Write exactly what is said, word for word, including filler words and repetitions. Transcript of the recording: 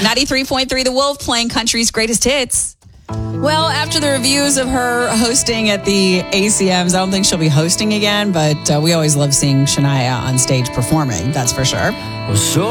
ninety-three point three The Wolf, playing country's greatest hits. Well, after the reviews of her hosting at the A C Ms, I don't think she'll be hosting again, but uh, we always love seeing Shania on stage performing, that's for sure. Well, so